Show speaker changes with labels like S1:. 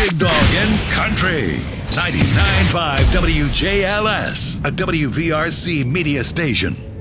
S1: Big Dog in Country. 99.5 WJLS, a WVRC media station.